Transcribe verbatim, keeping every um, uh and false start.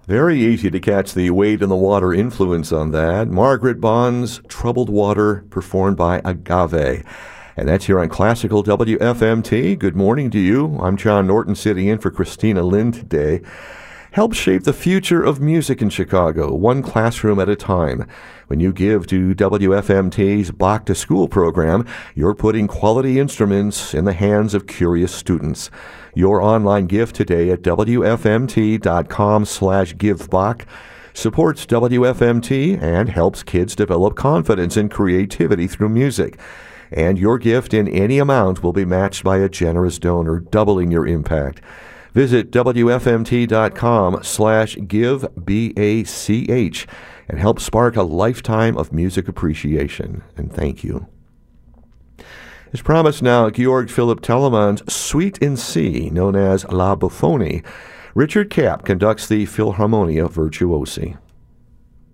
Very easy to catch the Wade in the Water influence on that. Margaret Bond's Troubled Water, performed by Agave. And that's here on Classical W F M T. Good morning to you. I'm John Norton, sitting in for Christina Lynn today. Help shape the future of music in Chicago, one classroom at a time. When you give to W F M T's Bach to School program, you're putting quality instruments in the hands of curious students. Your online gift today at W F M T dot com slash give Bach supports W F M T and helps kids develop confidence and creativity through music. And your gift in any amount will be matched by a generous donor, doubling your impact. Visit W F M T dot com slash give B A C H and help spark a lifetime of music appreciation. And thank you. As promised now, Georg Philipp Telemann's Suite in C, known as La Bouffonie. Richard Kapp conducts the Philharmonia Virtuosi.